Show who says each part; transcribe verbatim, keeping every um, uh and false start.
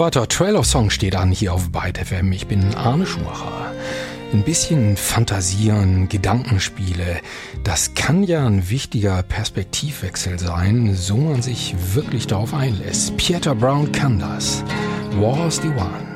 Speaker 1: weiter. Trail of Song steht an hier auf Byte F M. Ich bin Arne Schumacher. Ein bisschen Fantasieren, Gedankenspiele, das kann ja ein wichtiger Perspektivwechsel sein, so man sich wirklich darauf einlässt. Pieter Brown kann das. War's the One.